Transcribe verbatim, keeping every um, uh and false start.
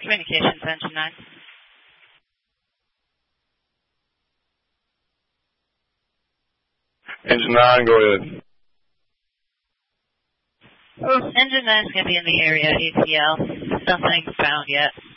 Communications, engine nine. Engine nine, go ahead. Engine nine is going to be in the area, A T L. Nothing found yet.